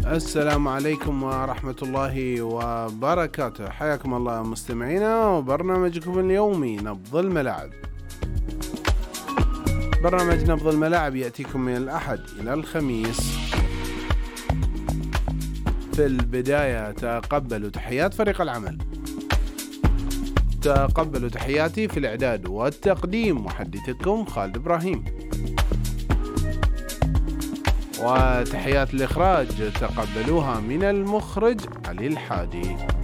السلام عليكم ورحمة الله وبركاته. حياكم الله مستمعينا وبرنامجكم اليومي نبض الملاعب. برنامج نبض الملاعب يأتيكم من الأحد إلى الخميس. في البداية تقبلوا تحيات فريق العمل، تقبلوا تحياتي في الإعداد والتقديم محدثكم خالد إبراهيم، وتحيات الإخراج تقبلوها من المخرج علي الحادي.